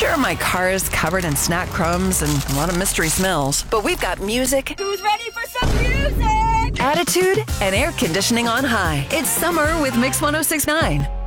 Sure, my car is covered in snack crumbs and a lot of mystery smells, but we've got music. Who's ready for some music? Attitude and air conditioning on high. It's summer with Mix 106.9.